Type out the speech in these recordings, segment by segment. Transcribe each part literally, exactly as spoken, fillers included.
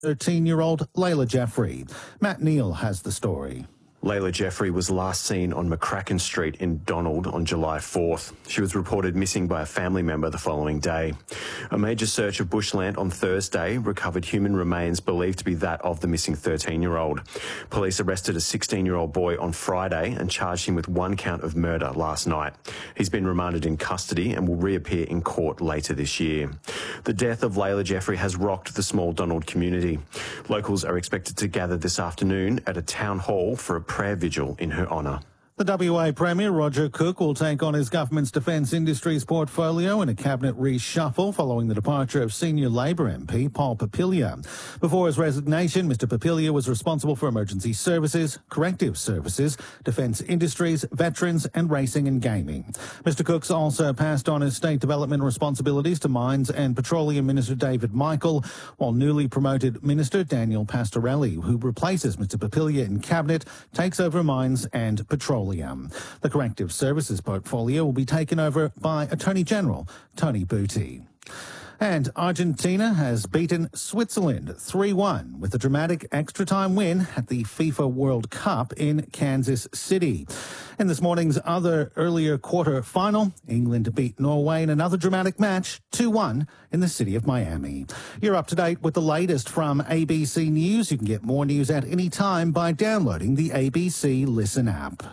thirteen-year-old Layla Jeffrey. Matt Neal has the story. Layla Jeffrey was last seen on McCracken Street in Donald on July fourth. She was reported missing by a family member the following day. A major search of bushland on Thursday recovered human remains believed to be that of the missing thirteen-year-old. Police arrested a sixteen-year-old boy on Friday and charged him with one count of murder last night. He's been remanded in custody and will reappear in court later this year. The death of Layla Jeffrey has rocked the small Donald community. Locals are expected to gather this afternoon at a town hall for a prayer vigil in her honour. The W A Premier, Roger Cook, will take on his government's defence industries portfolio in a cabinet reshuffle following the departure of senior Labor M P Paul Papilia. Before his resignation, Mr Papilia was responsible for emergency services, corrective services, defence industries, veterans and racing and gaming. Mr Cook's also passed on his state development responsibilities to Mines and Petroleum Minister David Michael, while newly promoted Minister Daniel Pastorelli, who replaces Mr Papilia in cabinet, takes over Mines and Petroleum. The corrective services portfolio will be taken over by Attorney General Tony Butty. And Argentina has beaten Switzerland three one with a dramatic extra-time win at the FIFA World Cup in Kansas City. In this morning's other earlier quarter final, England beat Norway in another dramatic match, two one, in the city of Miami. You're up to date with the latest from A B C News. You can get more news at any time by downloading the A B C Listen app.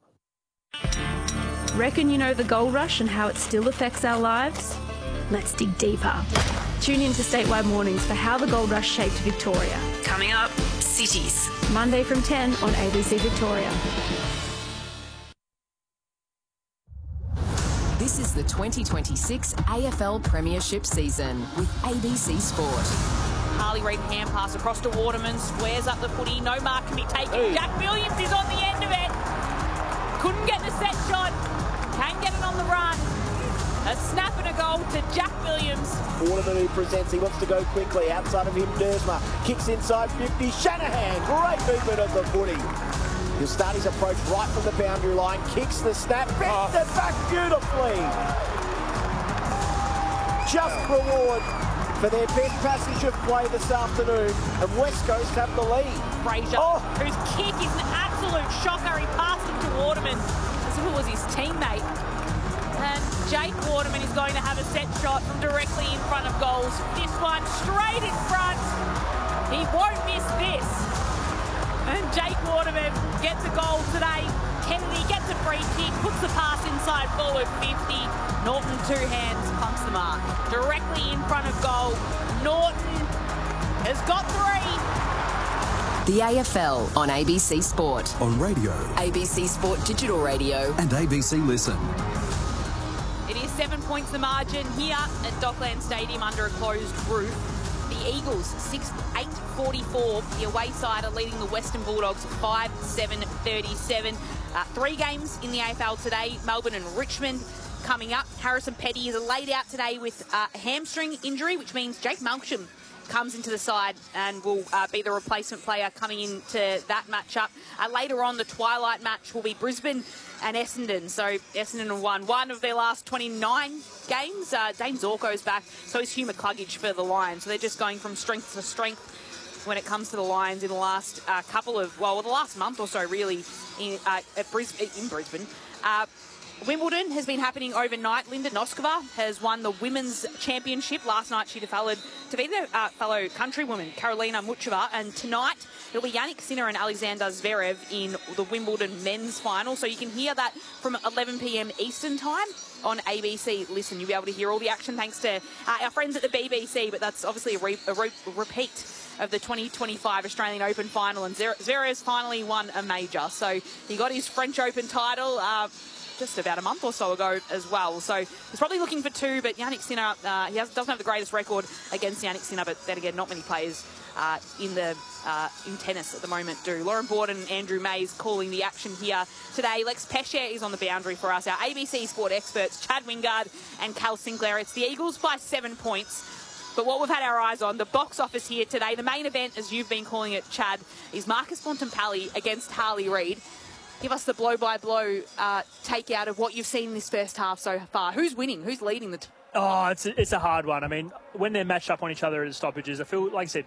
Reckon you know the gold rush and how it still affects our lives? Let's dig deeper. Tune in to Statewide Mornings for how the gold rush shaped Victoria. Coming up, cities. Monday from ten on A B C Victoria. This is the twenty twenty-six A F L Premiership season with A B C Sport. Harley Reid hand pass across to Waterman, squares up the footy, no mark can be taken. Hey. Jack Williams is on the end of it. Couldn't get the set shot, can get it on the run. A snap and a goal to Jack Williams. Waterman who presents, he wants to go quickly. Outside of him, Dersma kicks inside fifty. Shanahan, great movement of the footy. He'll start his approach right from the boundary line, kicks the snap, bends it back beautifully. Just reward for their best passage of play this afternoon, and West Coast have the lead. Fraser, oh. whose kick is an absolute shocker. He passed it to Waterman as if it was his teammate. And Jake Waterman is going to have a set shot from directly in front of goals. This one straight in front. He won't miss this. And Jake Waterman gets a goal today. Kennedy gets a free kick, puts the pass inside forward fifty. Norton, two hands, pumps the mark. Directly in front of goal. Norton has got three. The A F L on A B C Sport. On radio. A B C Sport Digital Radio. And A B C Listen. It is seven points the margin here at Dockland Stadium under a closed roof. The Eagles, six eight forty-four. The away side are leading the Western Bulldogs five seven thirty-seven. Uh, three games in the A F L today. Melbourne and Richmond coming up. Harrison Petty is laid out today with uh, a hamstring injury, which means Jake Malcolm comes into the side and will uh, be the replacement player coming into that matchup. Uh, later on, the twilight match will be Brisbane and Essendon. So Essendon have won one of their last twenty-nine games. Uh, Dane Zorko's back, so is Hugh McCluggage for the Lions. So they're just going from strength to strength when it comes to the Lions in the last uh, couple of, well, the last month or so, really, in, uh, at Brisbane, in Brisbane. Uh, Wimbledon has been happening overnight. Linda Noskova has won the Women's Championship. Last night she defeated to be their uh, fellow countrywoman, Karolina Muchova. And tonight it'll be Yannick Sinner and Alexander Zverev in the Wimbledon men's final. So you can hear that from eleven p m Eastern time on A B C Listen. You'll be able to hear all the action thanks to uh, our friends at the B B C. But that's obviously a, re- a re- repeat of the twenty twenty-five Australian Open final. And Zverev's finally won a major. So he got his French Open title Uh, just about a month or so ago as well. So he's probably looking for two, but Yannick Sinner, uh, he has, doesn't have the greatest record against Yannick Sinner, but then again, not many players uh, in the uh, in tennis at the moment do. Lauren Borden and Andrew Mays calling the action here today. Lex Pesce is on the boundary for us. Our A B C Sport experts, Chad Wingard and Cal Sinclair. It's the Eagles by seven points. But what we've had our eyes on, the box office here today, the main event, as you've been calling it, Chad, is Marcus Bontempelli against Harley Reid. Give us the blow-by-blow uh, take-out of what you've seen in this first half so far. Who's winning? Who's leading the... T- oh, it's a, it's a hard one. I mean, when they're matched up on each other at stoppages, I feel, like I said,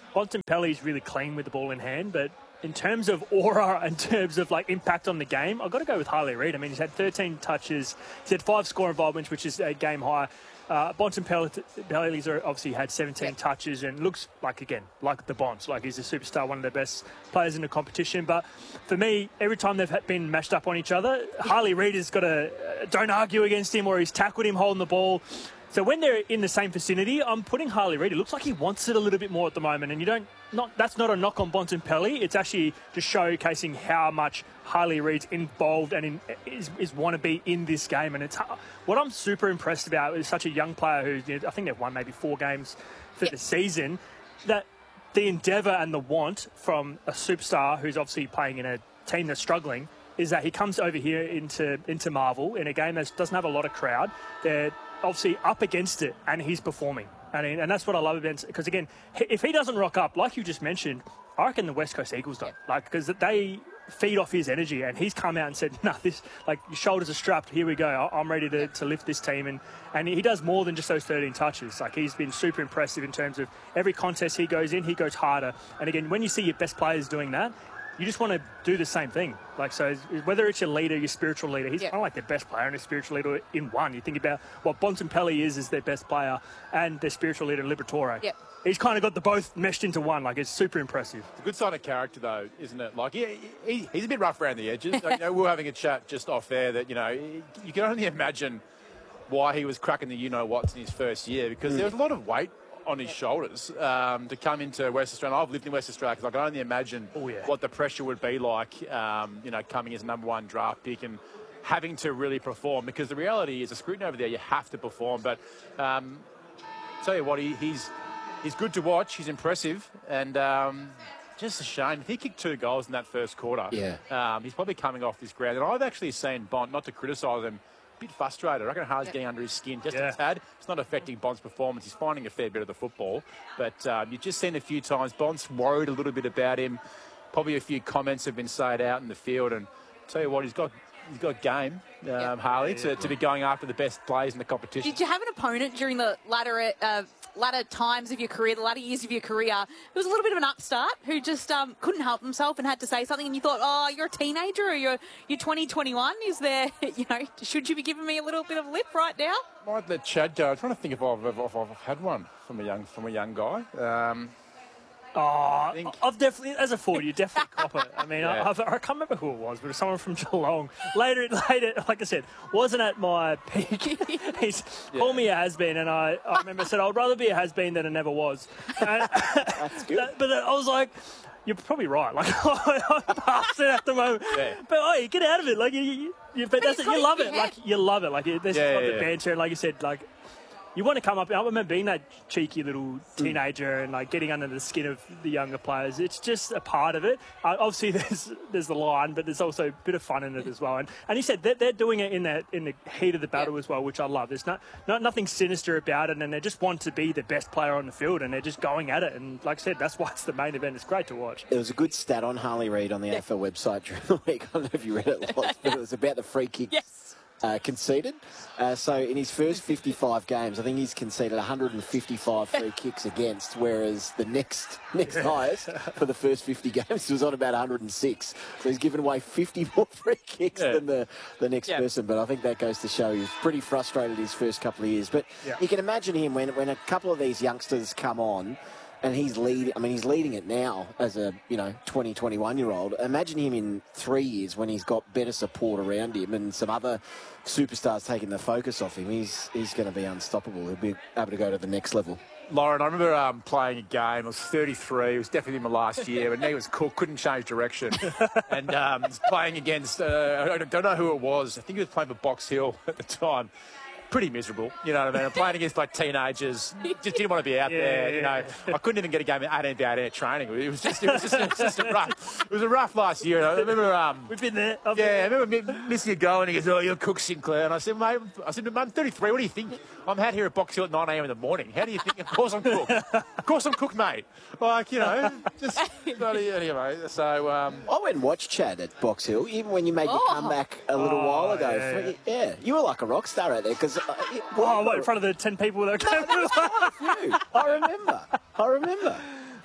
Bontempelli's really clean with the ball in hand, but in terms of aura, in terms of like impact on the game, I've got to go with Harley Reid. I mean, he's had thirteen touches, he's had five score involvements, which is a game high. Uh, Bontempelli's obviously had seventeen yep. touches and looks like, again, like the Bonds. Like he's a superstar, one of the best players in the competition. But for me, every time they've been matched up on each other, Harley Reid has got to, uh, don't argue against him, or he's tackled him holding the ball. So when they're in the same vicinity, I'm putting Harley Reid. It looks like he wants it a little bit more at the moment, and you don't. Not that's not a knock on Bontempelli. It's actually just showcasing how much Harley Reid's involved and in, is, is want to be in this game. And it's what I'm super impressed about is such a young player who, you know, I think they've won maybe four games for yep. the season. That the endeavour and the want from a superstar who's obviously playing in a team that's struggling is that he comes over here into into Marvel in a game that doesn't have a lot of crowd. They're obviously up against it, and he's performing. And, and that's what I love about it, because, again, if he doesn't rock up, like you just mentioned, I reckon the West Coast Eagles don't. Like, because they feed off his energy, and he's come out and said, no, nah, this, like, your shoulders are strapped, here we go, I'm ready to, to lift this team. And, and he does more than just those thirteen touches. Like, he's been super impressive in terms of every contest he goes in, he goes harder. And, again, when you see your best players doing that, you just want to do the same thing. Like, so whether it's your leader, your spiritual leader, he's yep. kind of like their best player and his spiritual leader in one. You think about what Bontempelli is, is their best player, and their spiritual leader, Liberatore. Yep. He's kind of got the both meshed into one. Like, it's super impressive. It's a good sign of character, though, isn't it? Like, he, he, he's a bit rough around the edges. Like, you know, we were having a chat just off there that, you know, you can only imagine why he was cracking the you-know-whats in his first year, because mm. there was a lot of weight on his shoulders um, to come into West Australia. I've lived in West Australia, because I can only imagine oh, yeah. what the pressure would be like, um, you know, coming as number one draft pick and having to really perform. Because the reality is, the scrutiny over there, you have to perform. But um, tell you what, he, he's he's good to watch. He's impressive, and um, just a shame. He kicked two goals in that first quarter. Yeah, um, he's probably coming off this ground, and I've actually seen Bont, not to criticise him, bit frustrated. I reckon Harley's yeah. getting under his skin just yeah. a tad. It's not affecting Bont's performance. He's finding a fair bit of the football. But um, you've just seen a few times Bont's worried a little bit about him. Probably a few comments have been said out in the field. And tell you what, he's got he's got game, um, yep. Harley, to, to be going after the best players in the competition. Did you have an opponent during the latter uh, latter times of your career, the latter years of your career, who was a little bit of an upstart, who just um, couldn't help himself and had to say something, and you thought, oh, you're a teenager, or you're you're twenty, twenty-one? Is there, you know, should you be giving me a little bit of lip right now? Might let Chad go. I'm trying to think if I've, if I've had one from a young from a young guy. Um, Oh, I think... I've definitely, as a forward, you definitely cop it. I mean, yeah. I, I've, I can't remember who it was, but it was someone from Geelong. Later, later, like I said, wasn't at my peak. He's yeah. called me a has-been, and I, I remember said, I'd rather be a has-been than a never was. And, That's good. That, but I was like, you're probably right. Like, I'm past it at the moment. Yeah. But, oh, get out of it. Like, you, you, you, but, but that's it. You love it. Like, you love it. Like, there's yeah, like yeah, the yeah. banter, and like you said, like, you want to come up. I remember being that cheeky little teenager and like getting under the skin of the younger players. It's just a part of it. Uh, obviously, there's there's the line, but there's also a bit of fun in it as well. And and he said that they're doing it in the in the heat of the battle yeah. as well, which I love. There's not not nothing sinister about it, and they just want to be the best player on the field, and they're just going at it. And like I said, that's why it's the main event. It's great to watch. There was a good stat on Harley Reid on the yeah. A F L website during the week. I don't know if you read it, but it was about the free kicks. Yes. Uh, conceded. Uh, so in his first fifty-five games, I think he's conceded one hundred fifty-five free kicks against, whereas the next next highest for the first fifty games was on about one hundred six. So he's given away fifty more free kicks yeah. than the, the next yeah. person. But I think that goes to show he was pretty frustrated his first couple of years. But yeah. you can imagine him when, when a couple of these youngsters come on, and he's leading, I mean, he's leading it now as a, you know, twenty, twenty-one-year-old. Imagine him in three years when he's got better support around him and some other superstars taking the focus off him. He's he's going to be unstoppable. He'll be able to go to the next level. Lauren, I remember um, playing a game. I was thirty-three. It was definitely my last year. And he was cool. Couldn't change direction. And um, was playing against, uh, I don't know who it was. I think he was playing for Box Hill at the time. Pretty miserable, you know what I mean? I'm playing against like teenagers, just didn't want to be out yeah, there, you know. Yeah. I couldn't even get a game at eighteen by eighteen training. It was just, it was just, it was just a rough. It was a rough last year. I remember, um, we've been there. I've yeah, been I remember missing a go, and he goes, "Oh, you're Cook Sinclair," and I said, "Mate, I said, I'm thirty-three. What do you think? I'm out here at Box Hill at nine a m in the morning. How do you think? Of course I'm Cook. Of course I'm Cook, mate. Like, you know, just anyway." So um, I went and watched Chad at Box Hill, even when you made your oh. comeback a little oh, while ago. Yeah. yeah, you were like a rock star out there because. Uh, Oh, what, in front of the ten people that came? No, I remember. I remember.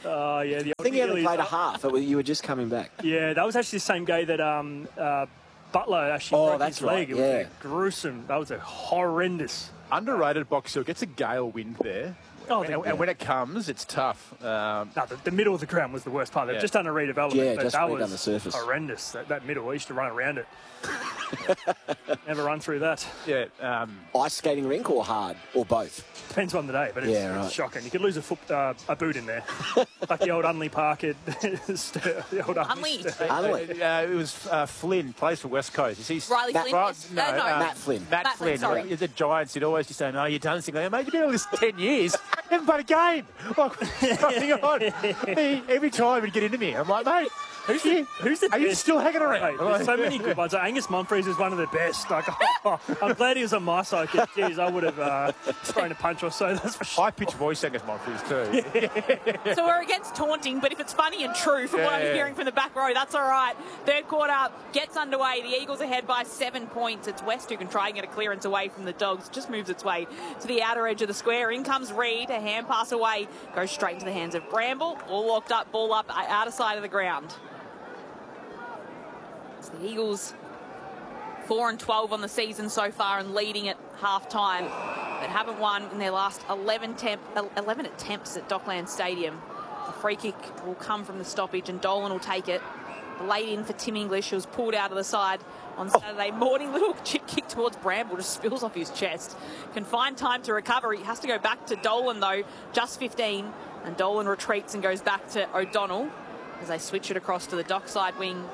Oh, yeah. The I think he only Achilles- played a half. It was, you were just coming back. Yeah, that was actually the same game that um, uh, Butler actually Oh, broke that's his leg. right, It was yeah. a gruesome. That was a horrendous. Underrated Box Hill. Gets a gale wind there. Oh, and, yeah. and when it comes, it's tough. Um, No, the, the middle of the ground was the worst part. They've Yeah. just done a redevelopment, Yeah, but just that redone was the surface. horrendous. That, that middle, I used to run around it. Never run through that. yeah. Um, Ice skating rink or hard? Or both? Depends on the day, but it's, Yeah, right. it's shocking. You could lose a foot, uh, a boot in there, like the old Unley Park at Stir- the old Unley. Stir. Unley. uh, it was uh, Flynn, plays for West Coast. Is he Riley Matt- Flynn. Right, yes. no, Uh, no. uh, Matt Flynn. Matt, Matt Flynn, Flynn, sorry. He's a Giants. He'd always just say, "No, you've done something." Mate, you've been on this ten years. Haven't played a game. Like, what's going on? He, every time he'd get into me, I'm like, mate, who's the, Who's the Are you best? still hanging around? Mate, there's so many good ones. Like, Angus Mumfries is one of the best. Like, oh, I'm glad he was on my side. 'Cause, geez, I would have uh, thrown a punch or so. That's for sure. High pitched voice, Angus Mumfries too. So we're against taunting, but if it's funny and true from what Yeah, I'm yeah. hearing from the back row, that's all right. Third quarter gets underway. The Eagles ahead by seven points. It's West who can try and get a clearance away from the Dogs. Just moves its way to the outer edge of the square. In comes Reed. A hand pass away. Goes straight into the hands of Bramble. All locked up. Ball up. Outer side of the ground. It's the Eagles four and twelve on the season so far and leading at half time, but haven't won in their last eleven, temp, eleven attempts at Dockland Stadium. The free kick will come from the stoppage and Dolan will take it. Laid in for Tim English, who was pulled out of the side on Saturday morning. Little chip kick towards Bramble, just spills off his chest. Can find time to recover. He has to go back to Dolan though, just fifteen, and Dolan retreats and goes back to O'Donnell as they switch it across to the dockside wing.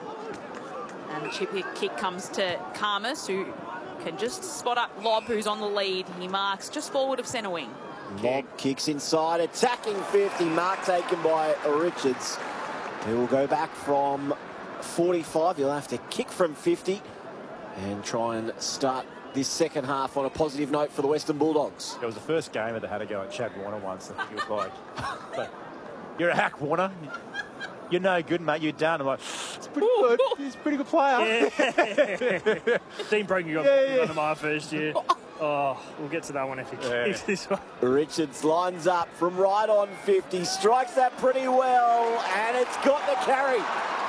And the chip kick comes to Karmas, who can just spot up Lob, who's on the lead. He marks just forward of centre wing. Lob kicks inside, attacking fifty. Mark taken by Richards. He will go back from forty-five. He'll have to kick from fifty and try and start this second half on a positive note for the Western Bulldogs. It was the first game that they had to go at Chad Warner once. I think he was like, like, "You're a hack, Warner. You're no good, mate. You're done." I'm like, "It's pretty good. He's a pretty good player." Yeah. Dean Brogan got Yeah, yeah. one of my first year. Oh, we'll get to that one if he Yeah. keeps this one. Richards lines up from right on fifty, strikes that pretty well, and it's got the carry.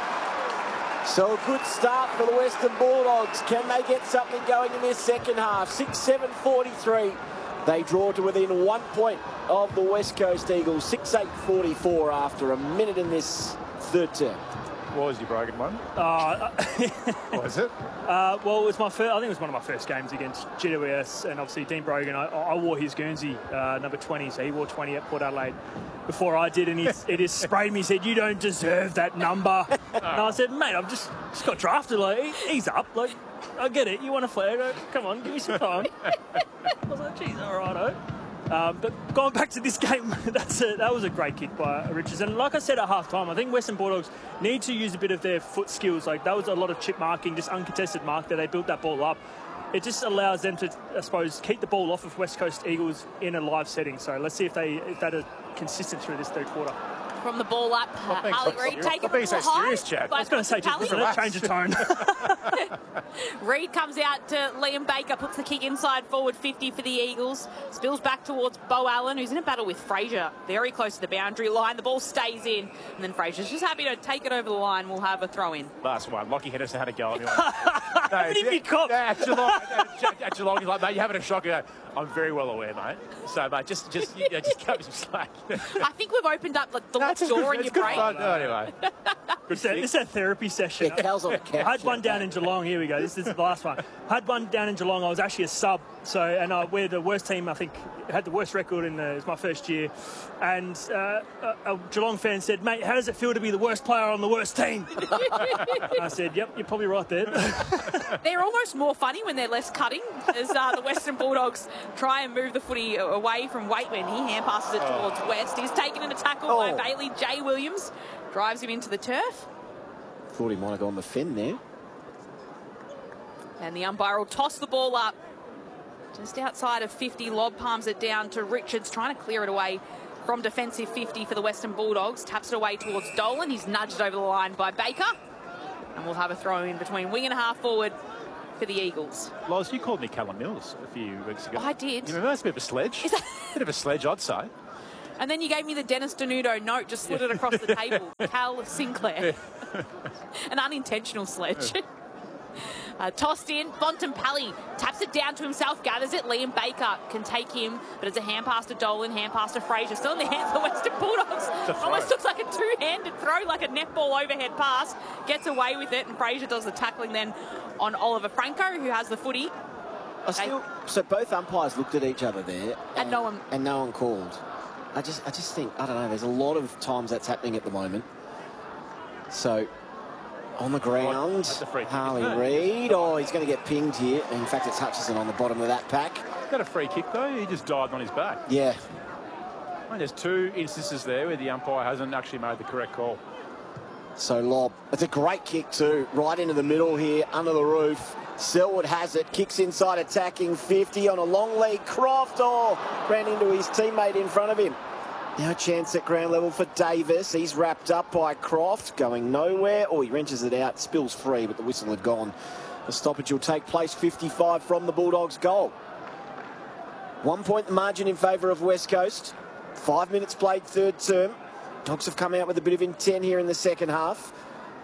So a good start for the Western Bulldogs. Can they get something going in their second half? six seven forty-three. They draw to within one point of the West Coast Eagles. six eight forty-four after a minute in this third term. What was your broken one? Uh, What was it? uh, well, it was my first, I think it was one of my first games against G W S, and obviously Dean Brogan. I, I wore his Guernsey uh, number twenty, so he wore twenty at Port Adelaide before I did, and he, he just sprayed me. He said, "You don't deserve that number." And I said, "Mate, I've just just got drafted. Like, he- he's up. Like, I get it. You want a flag? Come on, give me some time." I was like, "Geez, all right." Um, but going back to this game, that's a, that was a great kick by Richards. And like I said at half time, I think Western Bulldogs need to use a bit of their foot skills. Like, that was a lot of chip marking, just uncontested mark that they built that ball up. It just allows them to, I suppose, keep the ball off of West Coast Eagles in a live setting. So let's see if they if that is consistent through this third quarter. From the ball up, uh, being Harley so Reid serious. taking Stop being it so high. serious, Chad. by I was going to say, Pally. just let's change the tone. Reid comes out to Liam Baker, puts the kick inside forward fifty for the Eagles. Spills back towards Bo Allen, who's in a battle with Fraser, very close to the boundary line. The ball stays in, and then Fraser's just happy to take it over the line. We'll have a throw in. Last one. Lockie Henderson had a go at me. How many have you copped? At Geelong, at, at Geelong, he's like, "Mate, you're having a shock." I go, "I'm very well aware, mate." So, mate, just just yeah, just cut me some slack. I think we've opened up like the That's door good, in it's your good brain. fun. No, anyway. It's a, it's a therapy session. Yeah, Cal's on the couch. I had one down in Geelong. Here we go. This is the last one. I had one down in Geelong. I was actually a sub. So, and uh, we're the worst team. I think had the worst record in the, it was my first year. And uh, a, a Geelong fan said, "Mate, how does it feel to be the worst player on the worst team?" I said, "Yep, you're probably right there." They're almost more funny when they're less cutting, as uh, the Western Bulldogs try and move the footy away from Waitman. He hand passes it towards West. He's taken in a tackle Oh. by Bailey. Jay Williams drives him into the turf. Thought he might have gone the fin there. And the umpire will toss the ball up just outside of fifty. Lob palms it down to Richards, trying to clear it away from defensive fifty for the Western Bulldogs. Taps it away towards Dolan. He's nudged over the line by Baker. And we'll have a throw in between wing and a half forward for the Eagles. Loz, you called me Callum Mills a few weeks ago. I did. You remember that's a bit of a sledge? Is that- bit of a sledge, I'd say. And then you gave me the Dennis Denudo note, just slid it across the table. Cal Sinclair. An unintentional sledge. Uh, tossed in, Bontempelli taps it down to himself, gathers it. Liam Baker can take him, but it's a hand pass to Dolan, hand pass to Fraser. Still in the hands of the Western Bulldogs. Almost looks like a two-handed throw, like a netball overhead pass. Gets away with it, and Fraser does the tackling then on Oliver Franco, who has the footy. I still, so both umpires looked at each other there, and, and no one and no one called. I just, I just think, I don't know. There's a lot of times that's happening at the moment. So. On the ground, Harley Reid. Oh, he's going to get pinged here. In fact, it's Hutchison on the bottom of that pack. Got a free kick, though. He just dived on his back. Yeah. I mean, there's two instances there where the umpire hasn't actually made the correct call. So, lob. It's a great kick, too. Right into the middle here, under the roof. Selwood has it. Kicks inside, attacking fifty on a long lead. Croft, oh, ran into his teammate in front of him. Now a chance at ground level for Davis. He's wrapped up by Croft, going nowhere. Oh, he wrenches it out, spills free, but the whistle had gone. The stoppage will take place, fifty-five from the Bulldogs' goal. One point the margin in favour of West Coast. Five minutes played, third term. Dogs have come out with a bit of intent here in the second half.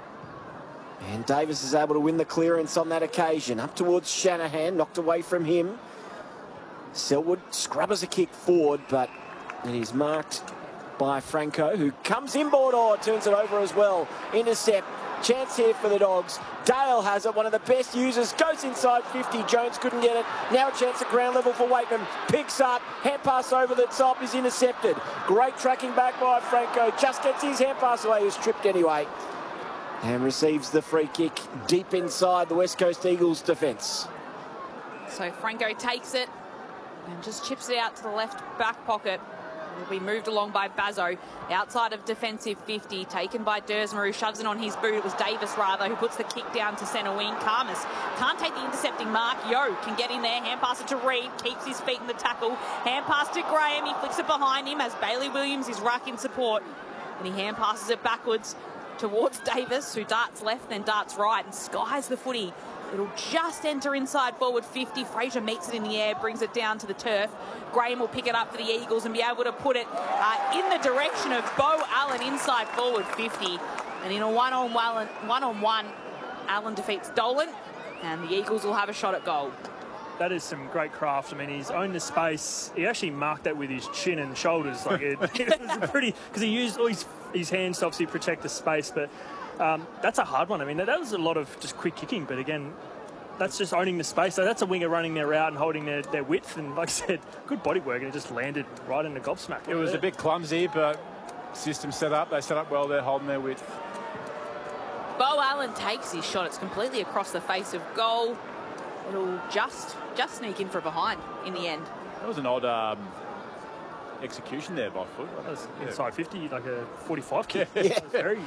And Davis is able to win the clearance on that occasion. Up towards Shanahan, knocked away from him. Selwood scrubbers a kick forward, but it is marked by Franco, who comes inboard, or oh, turns it over as well. Intercept. Chance here for the Dogs. Dale has it, one of the best users. Goes inside fifty. Jones couldn't get it. Now a chance at ground level for Wakeman. Picks up. Hand pass over the top is intercepted. Great tracking back by Franco. Just gets his hand pass away. He was tripped anyway. And receives the free kick deep inside the West Coast Eagles defence. So Franco takes it and just chips it out to the left back pocket. Will be moved along by Bazzo. Outside of defensive fifty, taken by Dersmer, who shoves it on his boot. It was Davis, rather, who puts the kick down to centre wing. Karmas can't take the intercepting mark. Yo can get in there. Hand pass it to Reid. Keeps his feet in the tackle. Hand pass to Graham. He flicks it behind him as Bailey Williams is ruck in support. And he hand passes it backwards towards Davis, who darts left, then darts right, and skies the footy. It'll just enter inside forward fifty. Fraser meets it in the air, brings it down to the turf. Graham will pick it up for the Eagles and be able to put it uh, in the direction of Beau Allen inside forward fifty. And in a one-on-one, one-on-one, Allen defeats Dolan, and the Eagles will have a shot at goal. That is some great craft. I mean, he's owned the space. He actually marked that with his chin and shoulders. Like it, it was pretty, because he used all his, his hands to obviously protect the space, but Um, that's a hard one. I mean, that, that was a lot of just quick kicking, but again, that's just owning the space. So that's a winger running their route and holding their, their width, and like I said, good body work, and it just landed right in the gobsmack. It was a bit clumsy, but system set up. They set up well there, holding their width. Beau Allen takes his shot. It's completely across the face of goal. It'll just just sneak in for behind in the end. That was an odd um, execution there by foot. That was inside fifty, like a forty-five kick. Yeah. It was very...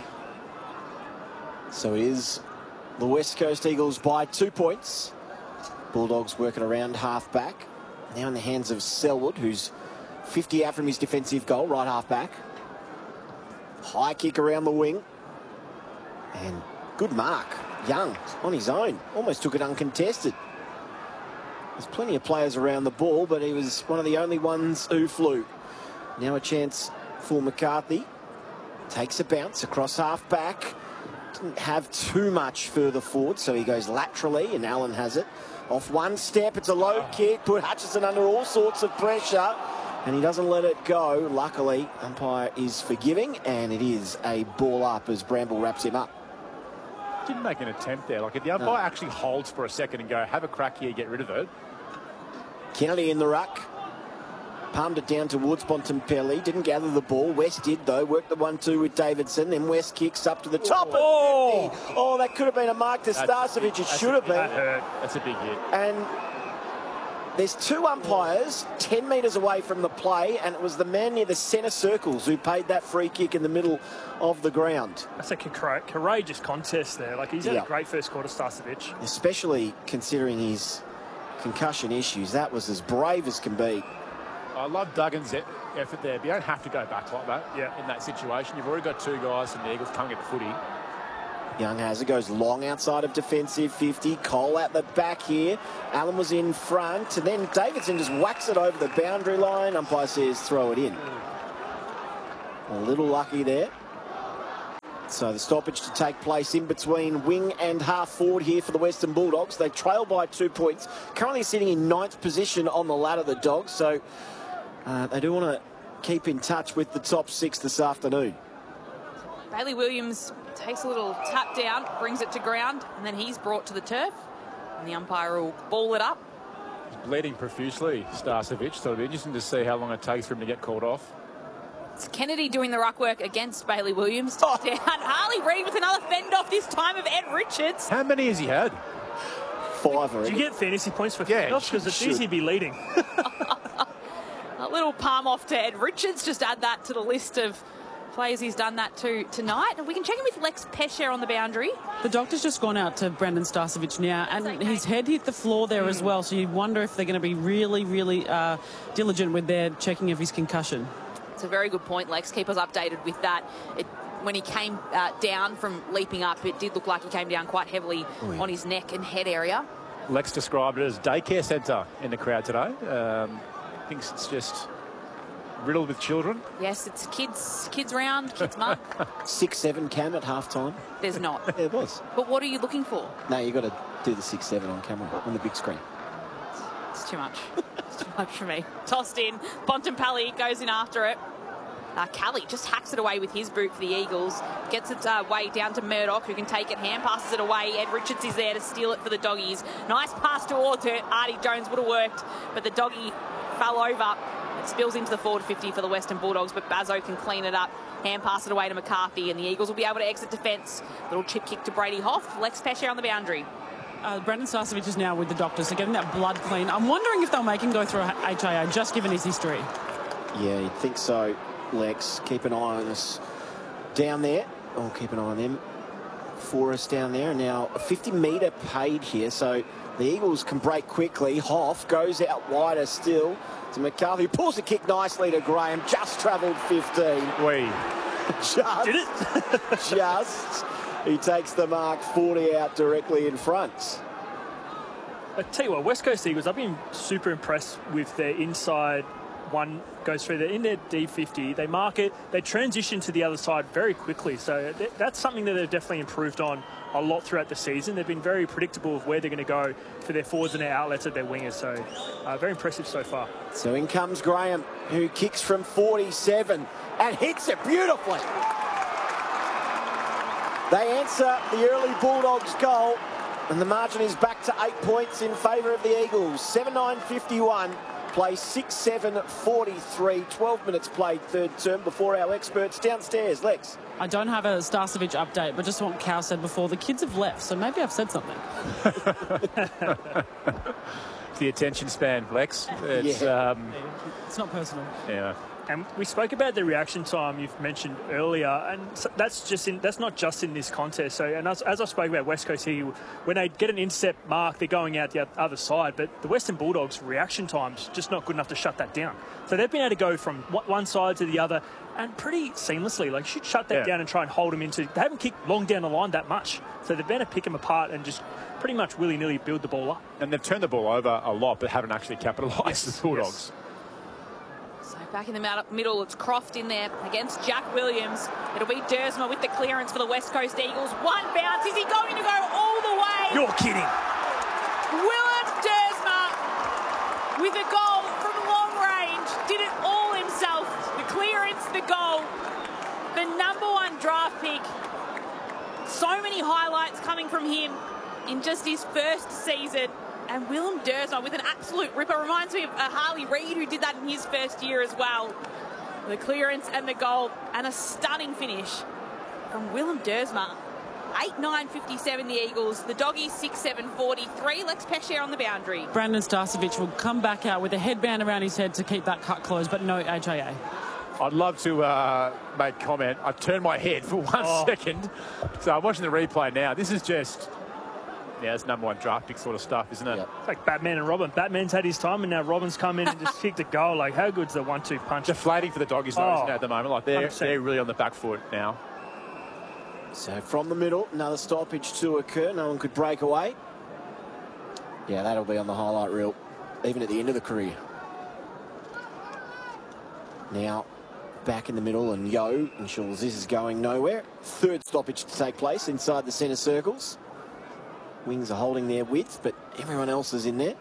So it is the West Coast Eagles by two points. Bulldogs working around half back. Now in the hands of Selwood, who's fifty out from his defensive goal, right half back. High kick around the wing. And good mark. Young on his own. Almost took it uncontested. There's plenty of players around the ball, but he was one of the only ones who flew. Now a chance for McCarthy. Takes a bounce across half back. Didn't have too much further forward, so he goes laterally, and Allen has it. Off one step, it's a low kick, put Hutchison under all sorts of pressure, and he doesn't let it go. Luckily, umpire is forgiving, and it is a ball up as Bramble wraps him up. Didn't make an attempt there. Like if the umpire no. actually holds for a second and go, have a crack here, get rid of it. Kennedy in the ruck. Palmed it down towards Bontempelli. Didn't gather the ball. West did, though. Worked the one two with Davidson. Then West kicks up to the top. Oh, oh that could have been a mark to Starcevic. It should have been. That hurt. That's a big hit. And there's two umpires ten metres away from the play, and it was the man near the centre circles who paid that free kick in the middle of the ground. That's a courageous contest there. Like, he's had yeah. a great first quarter, Starcevic. Especially considering his concussion issues. That was as brave as can be. I love Duggan's effort there, but you don't have to go back like that yeah. in that situation. You've already got two guys from the Eagles coming at the footy. Young has it, goes long outside of defensive fifty. Cole at the back here. Allen was in front, and then Davidson just whacks it over the boundary line. Umpire says throw it in. A little lucky there. So the stoppage to take place in between wing and half forward here for the Western Bulldogs. They trail by two points. Currently sitting in ninth position on the ladder, the Dogs. So uh, they do want to keep in touch with the top six this afternoon. Bailey Williams takes a little tap down, brings it to ground, and then he's brought to the turf. And the umpire will ball it up. He's bleeding profusely, Starcevic, so it'll be interesting to see how long it takes for him to get called off. It's Kennedy doing the ruck work against Bailey Williams. Oh. Down. Harley Reid with another fend off, this time of Ed Richards. How many has he had? Five already. Do you get fantasy points for yeah, fend off? Because it's should. easy to be leading. A little palm off to Ed Richards. Just add that to the list of players he's done that to tonight. And we can check in with Lex Pesher on the boundary. The doctor's just gone out to Brandon Starcevic now, and his head hit the floor there as well, so you wonder if they're going to be really, really uh, diligent with their checking of his concussion. It's a very good point, Lex. Keep us updated with that. It, when he came uh, down from leaping up, it did look like he came down quite heavily oh, yeah. on his neck and head area. Lex described it as daycare centre in the crowd today. Um, thinks it's just riddled with children. Yes, it's kids, kids round, kids mum. six seven Cam at half time. There's not. Yeah, it was. But what are you looking for? No, you've got to do the six seven on camera, on the big screen. It's too much. It's too much for me. Tossed in. Bontempelli goes in after it. Uh, Kelly just hacks it away with his boot for the Eagles. Gets it uh, way down to Murdoch, who can take it. Hand passes it away. Ed Richards is there to steal it for the Doggies. Nice pass towards it. Artie Jones would have worked, but the Doggie fell over. It spills into the forward fifty for the Western Bulldogs, but Bazzo can clean it up. Hand pass it away to McCarthy, and the Eagles will be able to exit defence. Little chip kick to Brady Hoff. Lex Pesher on the boundary. Uh, Brandon Starcevic is now with the doctors, so getting that blood clean. I'm wondering if they'll make him go through a H I A, just given his history. Yeah, you'd think so, Lex. Keep an eye on us down there. Oh, keep an eye on them for us down there. And now a fifty metre paid here, so the Eagles can break quickly. Hoff goes out wider still to McCarthy. Pulls the kick nicely to Graham. Just travelled fifteen. We. Just. Did it? just. He takes the mark forty out directly in front. I tell you what, West Coast Eagles, I've been super impressed with their inside one goes through. They're in their D fifty. They mark it. They transition to the other side very quickly. So th- that's something that they've definitely improved on a lot throughout the season. They've been very predictable of where they're going to go for their forwards and their outlets of their wingers. So uh, very impressive so far. So in comes Graham, who kicks from forty-seven and hits it beautifully. They answer the early Bulldogs goal, and the margin is back to eight points in favour of the Eagles. seven nine fifty-one. Play six seven forty-three. twelve minutes played third term before our experts downstairs. Lex. I don't have a Starcevic update, but just what Cal said before, the kids have left, so maybe I've said something. The attention span, Lex. It's, yeah. um, it's not personal. Yeah. And we spoke about the reaction time you've mentioned earlier, and that's just in, that's not just in this contest. So, and as, as I spoke about West Coast here, when they get an intercept mark, they're going out the other side. But the Western Bulldogs' reaction time's just not good enough to shut that down. So they've been able to go from one side to the other and pretty seamlessly. Like, should shut that yeah. down and try and hold them into. They haven't kicked long down the line that much, so they've been able to pick them apart and just pretty much willy-nilly build the ball up. And they've turned the ball over a lot, but haven't actually capitalised yes. the Bulldogs. Yes. Back in the middle, it's Croft in there against Jack Williams. It'll be Dersma with the clearance for the West Coast Eagles. One bounce. Is he going to go all the way? You're kidding. Willem Dersma with a goal from long range. Did it all himself. The clearance, the goal. The number one draft pick. So many highlights coming from him in just his first season. And Willem Dersma with an absolute ripper. Reminds me of uh, Harley Reid, who did that in his first year as well. The clearance and the goal, and a stunning finish from Willem Dersma. eight nine fifty-seven the Eagles. The Doggies six seven forty-three. Lex Pesher on the boundary. Brandon Starcevic will come back out with a headband around his head to keep that cut closed, but no H I A. I'd love to uh, make comment. I turned my head for one oh. second. So I'm watching the replay now. This is just... Yeah, it's number one draft pick sort of stuff, isn't it? Yep. It's like Batman and Robin. Batman's had his time, and now Robin's come in and just kicked a goal. Like, how good's the one two punch? Deflating for the Doggies, though, oh, isn't it, at the moment? Like, they're, they're really on the back foot now. So from the middle, another stoppage to occur. No one could break away. Yeah, that'll be on the highlight reel, even at the end of the career. Now, back in the middle, and Yo ensures this is going nowhere. Third stoppage to take place inside the centre circles. Wings are holding their width, but everyone else is in there.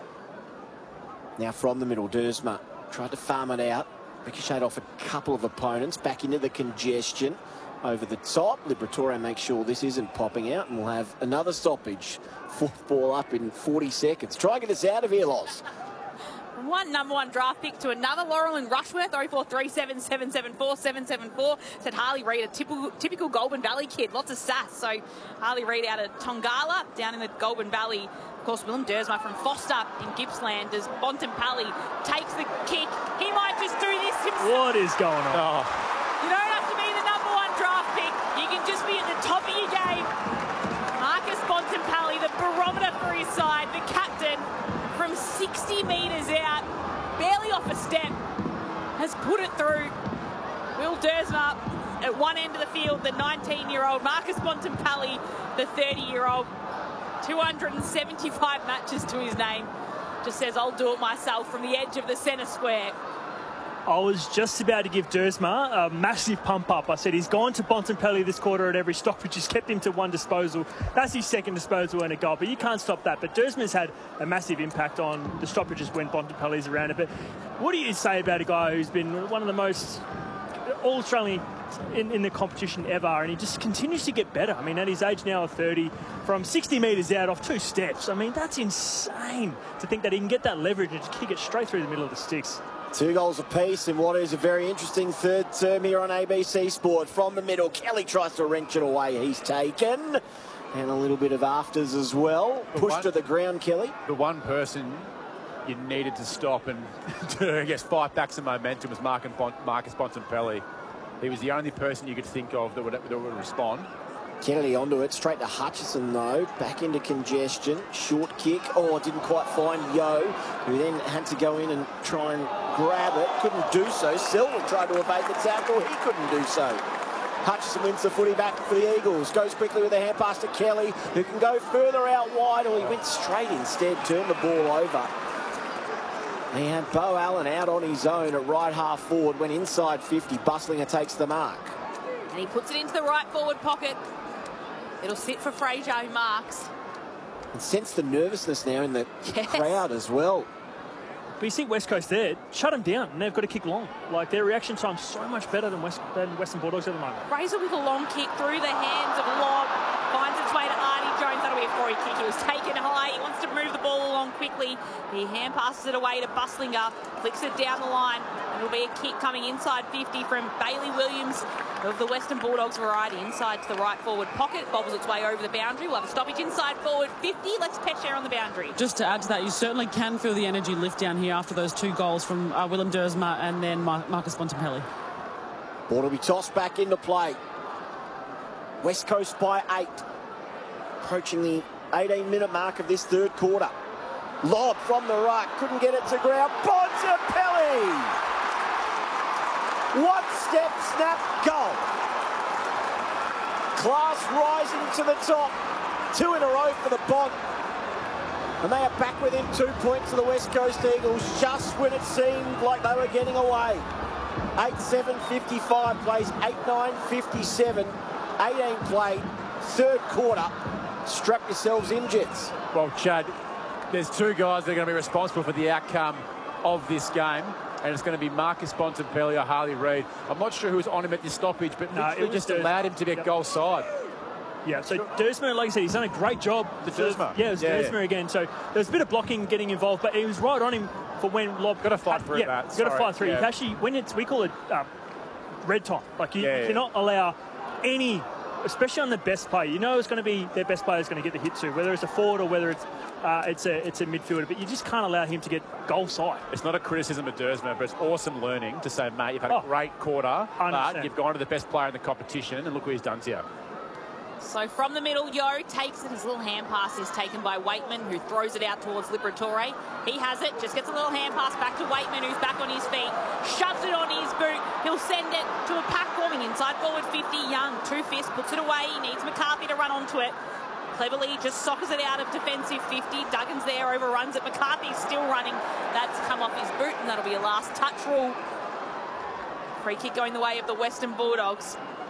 Now from the middle, Dersma tried to farm it out. Ricocheted off a couple of opponents, back into the congestion. Over the top, Liberatore makes sure this isn't popping out, and we'll have another stoppage. Fourth ball up in forty seconds. Try and get us out of here, Loz. From one number one draft pick to another, Laurel and Rushworth, oh four three seven, seven seven four, seven seven four. Said Harley Reid, a typical, typical Goulburn Valley kid, lots of sass. So Harley Reid out of Tongala, down in the Goulburn Valley. Of course, Willem Dersma from Foster in Gippsland as Bontempelli takes the kick. He might just do this himself. What is going on? Oh. You don't have to be the number one draft pick. You can just be at the top of your game. Marcus Bontempelli, the barometer for his side, the captain, from sixty metres out, barely off a step, has put it through. Will Dersma at one end of the field, the nineteen-year-old. Marcus Bontempelli, the thirty-year-old. two hundred seventy-five matches to his name. Just says, I'll do it myself from the edge of the centre square. I was just about to give Dersma a massive pump up. I said he's gone to Bontempelli this quarter at every stoppage. He's kept him to one disposal. That's his second disposal and a goal, but you can't stop that. But Dersma's had a massive impact on the stoppages when Bontempelli's around it. But what do you say about a guy who's been one of the most all-Australian in, in the competition ever, and he just continues to get better? I mean, at his age now of thirty, from sixty metres out off two steps, I mean, that's insane to think that he can get that leverage and just kick it straight through the middle of the sticks. Two goals apiece in what is a very interesting third term here on A B C Sport. From the middle, Kelly tries to wrench it away. He's taken. And a little bit of afters as well. The Pushed one, to the ground, Kelly. The one person you needed to stop and to, I guess, fight back some momentum was Marcus Bontempelli. He was the only person you could think of that would, that would respond. Kennedy onto it, straight to Hutchison though, back into congestion, short kick, oh, didn't quite find Yo, who then had to go in and try and grab it, couldn't do so. Selwyn tried to evade the tackle, he couldn't do so. Hutchison wins the footy back for the Eagles, goes quickly with a hand pass to Kelly, who can go further out wide, or he went straight instead, turned the ball over. And Beau Allen out on his own at right half forward, went inside fifty, Bustlinger takes the mark. And he puts it into the right forward pocket. It'll sit for Fraser, who marks. And sense the nervousness now in the yes. crowd as well. But you see West Coast there, shut them down, and they've got to kick long. Like, their reaction time's so much better than, West, than Western Bulldogs at the moment. Fraser with a long kick through the hands of Lobb, finds its way to Artie Jones. That'll be a free kick. He was taken high. He wants to move the ball along quickly. He hand passes it away to Bustlinger, flicks it down the line. It'll be a kick coming inside fifty from Bailey Williams of the Western Bulldogs variety, inside to the right forward pocket, bobbles its way over the boundary. We'll have a stoppage inside forward fifty. Let's Petcher on the boundary. Just to add to that, you certainly can feel the energy lift down here after those two goals from uh, Willem Dersma and then Mar Marcus Bontempelli. Ball will be tossed back into play. West Coast by eight. Approaching the eighteen minute mark of this third quarter. Lob from the right, couldn't get it to ground. Bontempelli! One step, snap, goal. Class rising to the top. Two in a row for the Bont. And they are back within two points of the West Coast Eagles just when it seemed like they were getting away. eight seven fifty-five plays eight nine fifty-seven. eighteen played, third quarter. Strap yourselves in, Jets. Well, Chad, there's two guys that are going to be responsible for the outcome of this game. And it's going to be Marcus Bontempelli or Harley Reid. I'm not sure who was on him at this stoppage, but no, literally just Dersma. allowed him to be yep. goal side. Yeah, so Dersma, like I said, he's done a great job. The Dersma. Yeah, it was yeah, Dersma yeah. again. So there was a bit of blocking getting involved, but he was right on him for when Lob... Got to fight through yeah, that. Got to fight through. Yeah. Actually, when it's, we call it uh, red time. Like, you, yeah, you cannot yeah. allow any... Especially on the best player, you know it's going to be their best player is going to get the hit to, whether it's a forward or whether it's uh, it's a it's a midfielder. But you just can't allow him to get goal side. It's not a criticism of Dersma, but it's awesome learning to say, mate, you've had a oh, great quarter, but you've gone to the best player in the competition, and look what he's done to you. So from the middle, Yo takes it. His little hand pass is taken by Waitman, who throws it out towards Liberatore. He has it, just gets a little hand pass back to Waitman, who's back on his feet, shoves it on his boot. He'll send it to a pack forming inside forward fifty. Young, two fists, puts it away. He needs McCarthy to run onto it. Cleverly just sockers it out of defensive fifty. Duggan's there, overruns it. McCarthy's still running. That's come off his boot, and that'll be a last touch rule Free kick going the way of the Western Bulldogs.